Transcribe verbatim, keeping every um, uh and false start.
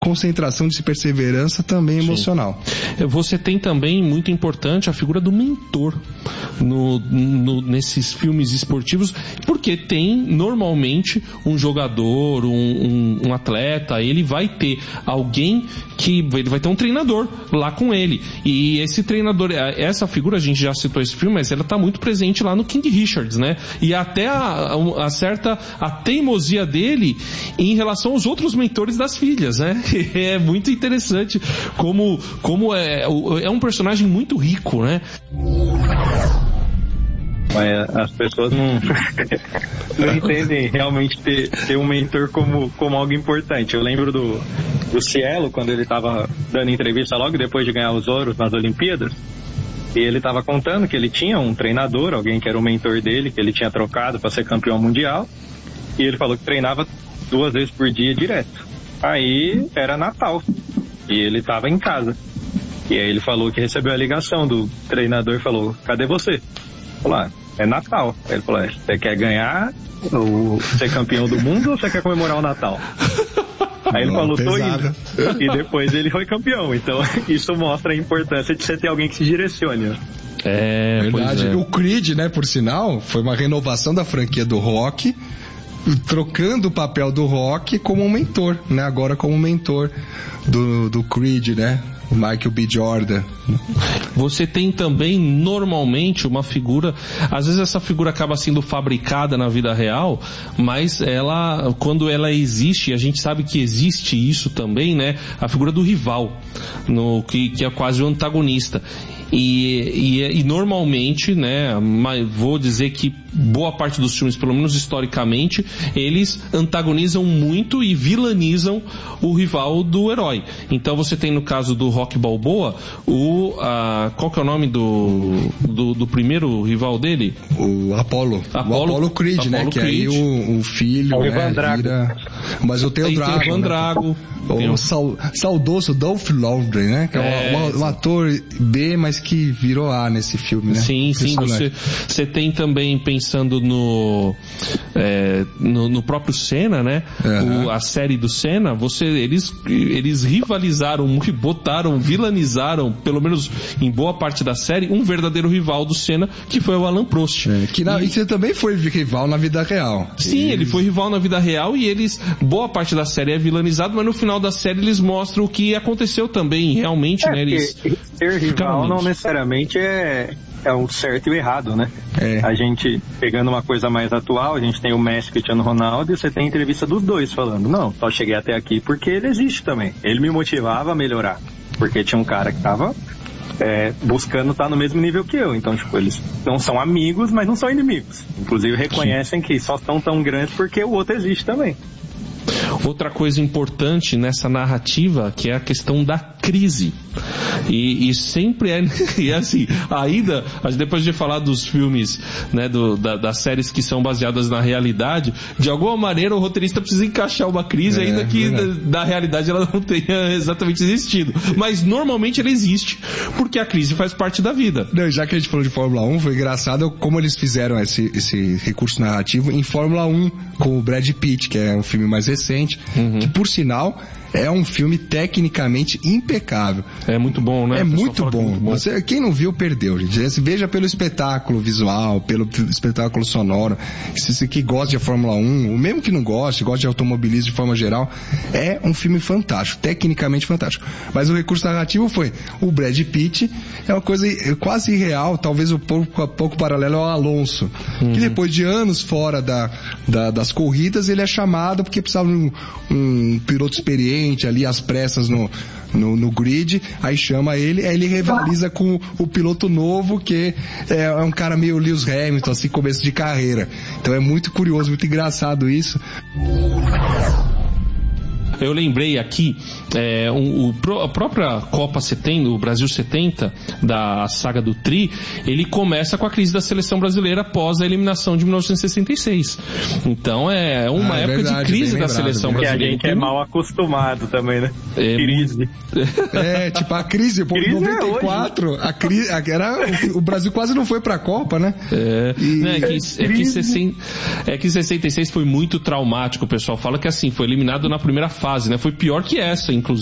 concentração, de perseverança também emocional. Sim. Você tem também, muito importante, a figura do mentor no, no, nesses filmes esportivos, porque tem normalmente um jogador, um, um, um atleta, ele vai ter alguém que ele vai ter um treinador lá com ele, e esse treinador, essa figura, a gente já citou esse filme, mas ela está muito presente lá no King Richards, né? E até a, a, a certa a teimosia dele em relação aos outros mentores das filhas, né? É muito interessante como, como é, é um personagem muito rico, né? Mas as pessoas não, não entendem realmente ter, ter um mentor como, como algo importante. Eu lembro do, do Cielo, quando ele estava dando entrevista logo depois de ganhar os ouros nas Olimpíadas, e ele estava contando que ele tinha um treinador, alguém que era o mentor dele, que ele tinha trocado para ser campeão mundial, e ele falou que treinava duas vezes por dia direto. Aí era Natal e ele estava em casa, e aí ele falou que recebeu a ligação do treinador e falou: cadê você? Falou: ah, é Natal. Aí ele falou: você quer ganhar ou ser campeão do mundo ou você quer comemorar o Natal? Aí ele falou: tô indo. E depois ele foi campeão. Então isso mostra a importância de você ter alguém que se direcione. É verdade. É. O Creed, né, por sinal, foi uma renovação da franquia do Rock, trocando o papel do Rock como um mentor, né? Agora como mentor do, do Creed, né? O Michael B. Jordan. Você tem também, normalmente, uma figura, às vezes essa figura acaba sendo fabricada na vida real, mas ela, quando ela existe, a gente sabe que existe isso também, né? A figura do rival, no, que, que é quase o antagonista. E, e, e normalmente, né, vou dizer que boa parte dos filmes, pelo menos historicamente, eles antagonizam muito e vilanizam o rival do herói. Então você tem, no caso do Rocky Balboa, o, a, qual que é o nome do, do, do primeiro rival dele? O Apollo. Apollo o Apollo Creed, Apollo né? Creed. Que aí o, o filho, o né, Ivan Drago. Vira... Mas eu tenho o Drago. Tem o Ivan Drago. Né? O sal, saudoso Dolph Lundgren, né? Que é, é um, um ator B, mas que virou A nesse filme, né? Sim, sim. Você, você tem também, pensando no, é, no, no próprio Senna, né? Uhum. O, a série do Senna, você, eles, eles rivalizaram, botaram, vilanizaram, pelo menos em boa parte da série, um verdadeiro rival do Senna, que foi o Alain Prost. É, que na, e você também foi rival na vida real. Sim, eles... ele foi rival na vida real, e eles, boa parte da série é vilanizado, mas no final da série eles mostram o que aconteceu também, realmente, é, né? Eles ser rival não necessariamente é, é um certo e o errado, né? É. A gente, pegando uma coisa mais atual, a gente tem o Messi e o Cristiano Ronaldo, e você tem a entrevista dos dois falando: não, só cheguei até aqui porque ele existe também. Ele me motivava a melhorar, porque tinha um cara que tava é, buscando estar no mesmo nível que eu. Então, tipo, eles não são amigos, mas não são inimigos. Inclusive reconhecem que só são tão grandes porque o outro existe também. Outra coisa importante nessa narrativa, que é a questão da crise. E, e sempre é, e é assim, ainda, depois de falar dos filmes, né, do, da, das séries que são baseadas na realidade, de alguma maneira o roteirista precisa encaixar uma crise, é, ainda que na, na realidade ela não tenha exatamente existido. Mas normalmente ela existe, porque a crise faz parte da vida. Não, já que a gente falou de Fórmula um, foi engraçado como eles fizeram esse, esse recurso narrativo em Fórmula um, com o Brad Pitt, que é um filme mais recente, uhum. que por sinal é um filme tecnicamente impecável. É muito bom, né? É muito bom. muito bom. Você, quem não viu, perdeu, gente. Veja pelo espetáculo visual, pelo espetáculo sonoro. Se você que gosta de Fórmula um, ou mesmo que não goste, gosta de automobilismo de forma geral, é um filme fantástico, tecnicamente fantástico. Mas o recurso narrativo foi o Brad Pitt, é uma coisa quase irreal, talvez um pouco, um pouco paralelo ao Alonso, uhum. que depois de anos fora da, da, das corridas, ele é chamado porque precisava de um, um piloto experiente ali às pressas no, no, no grid, aí chama ele, aí ele rivaliza com o piloto novo, que é, é um cara meio Lewis Hamilton, assim, começo de carreira. Então é muito curioso, muito engraçado isso. Eu lembrei aqui, é, um, o, a própria Copa setenta, o Brasil setenta, da saga do Tri, ele começa com a crise da seleção brasileira após a eliminação de mil novecentos e sessenta e seis. Então é uma ah, é época verdade, de crise da seleção brasileira. Que a gente é mal acostumado também, né? É, crise. É, tipo a crise, pô, em noventa e quatro, é a crise, era, o Brasil quase não foi pra Copa, né? É, e... né, é, que, é, que sessenta, é que sessenta e seis foi muito traumático, o pessoal fala que assim, foi eliminado na primeira fase fase, né? Foi pior que essa, inclusive.